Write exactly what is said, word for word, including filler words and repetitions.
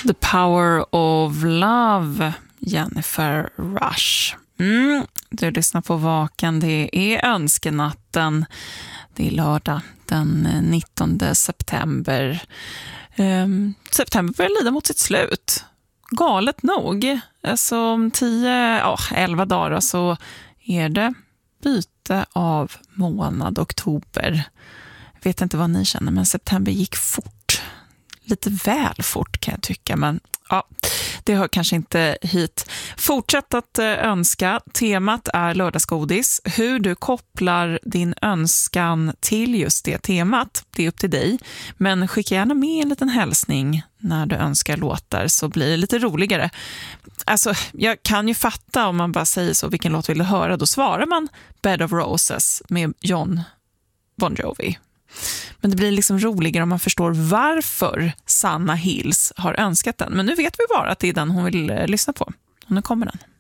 The Power of Love, Jennifer Rush. Mm, du lyssnar på Vaken, det är önskenatten. Det är lördag den nittonde september. Um, september börjar lida mot sitt slut. Galet nog. Alltså om tio, ja, elva dagar så är det byte av månad, oktober. Jag vet inte vad ni känner, men september gick fort. Lite väl fort kan jag tycka, men ja, det hör kanske inte hit. Fortsätt att önska. Temat är lördagsgodis. Hur du kopplar din önskan till just det temat, det är upp till dig. Men skicka gärna med en liten hälsning när du önskar låtar, så blir det lite roligare. Alltså, jag kan ju fatta om man bara säger så, vilken låt vill du höra? Då svarar man Bed of Roses med John Bon Jovi. Men det blir liksom roligare om man förstår varför Sanna Hills har önskat den. Men nu vet vi bara att det är den hon vill lyssna på. Och nu kommer den.